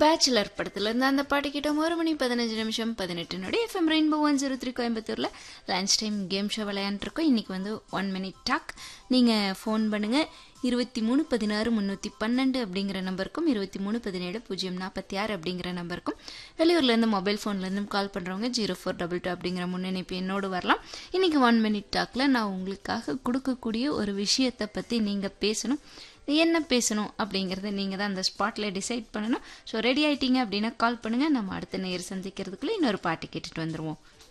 Bachelor படத்துல இருந்து அந்த பாட்டு கிட்டோம். 1:15 FM ரெயின்போ 103 கோயம்புத்தூர்ல லஞ்ச் டைம் கேம் ஷோ விளையாண்டுருக்கோம். இன்னைக்கு வந்து 1 மினிட் டாக். நீங்க ஃபோன் பண்ணுங்க 2316 312 அப்படிங்கிற நம்பருக்கும் 2317 அப்படிங்கிற நம்பருக்கும். வெளியூர்ல இருந்து மொபைல் போன்ல இருந்தும் கால் பண்றவங்க 0422 அப்படிங்கிற முன்னிணைப்பு என்னோடு வரலாம். இன்னைக்கு 1 மினிட் டாக்ல நான் உங்களுக்காக கொடுக்கக்கூடிய ஒரு விஷயத்தை பத்தி நீங்க பேசணும். என்ன பேசணும் அப்படிங்கறத நீங்க தான் அந்த ஸ்பாட்ல டிசைட் பண்ணணும். ஸோ ரெடி ஆயிட்டீங்க அப்படின்னா கால் பண்ணுங்க. நம்ம அடுத்த நேர் சந்திக்கிறதுக்குள்ள இன்னொரு பாட்டு கேட்டுட்டு வந்துருவோம்.